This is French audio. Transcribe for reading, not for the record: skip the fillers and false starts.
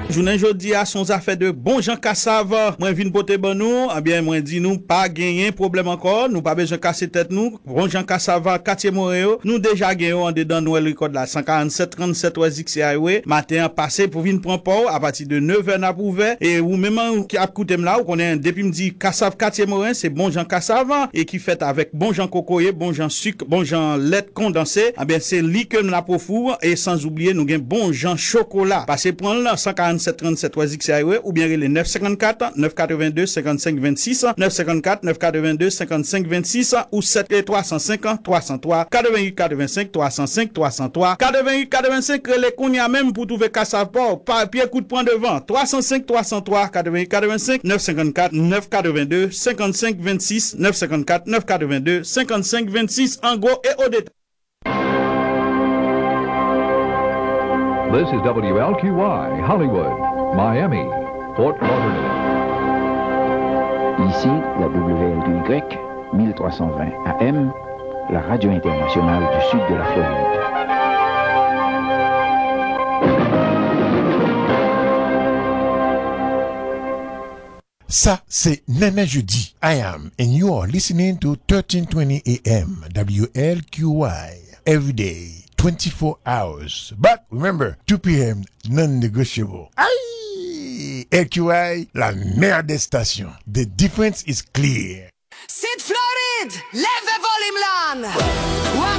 Journée jodi a son affaire de bon Jean Cassave. Moi vinn pote ban nous, bien moi dit nous pas gagner problème encore, nous pas besoin casser tête nous. Bon Jean Cassave quartier Montréal, nous déjà gagné en dedans nous record là 147 37 West Highway. Matin passé pour venir prendre port à partir de 9h n'a ouvert et ou même qui a coûté là, on connaît depuis me dit Cassave quartier Montréal, c'est bon Jean Cassave et qui fait avec bon Jean cocoyer, bon Jean sucre, bon Jean lait condensé. Bien c'est li que la pour et sans oublier nous gain bon Jean chocolat. Passez prendre là 147 37 West Highway ou bien les 954 982 55 26 954 982 55 26 ou 7 350 303 88 85 305 303 88 85 les kounya même pour trouver Cassave pas pied coup de poing devant 305 303 88 85 954 982 55 26 954 982 55 26 en gros et au détail. This is WLQY, Hollywood, Miami, Fort Lauderdale. Ici, la WLQY, 1320 AM, la radio internationale du sud de la Floride. Ça, c'est Nana Jeudi. I am, and you are listening to 1320 AM, WLQY, every day. 24 hours. But remember, 2 p.m. non-negotiable. Aïe! LQI, la meilleure des stations. The difference is clear. Sid Floride, lève le volume là.